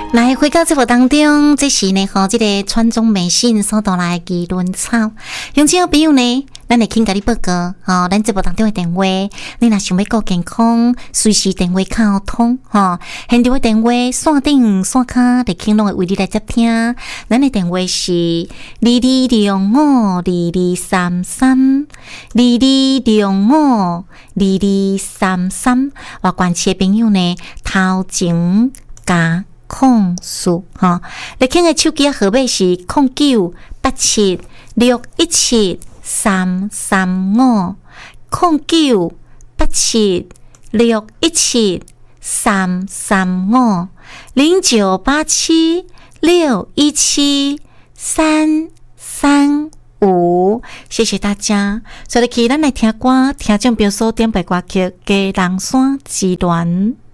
来回到节目当中，这时呢，这个传宗美信所带来的润草，乡亲朋友呢，咱会请甲你报告，咱节目当中的电话，你若想要顾健康，随时电话卡通，现场的电话线顶线卡，得请拢会为你来接听。咱的电话是22052233，22052233，外县市的朋友呢，头前加控诉你听的手机号码是0987617335 0987617335 0987617335。谢谢大家。所以咱来听歌，听众朋友所点播歌曲《鸡人山之恋》。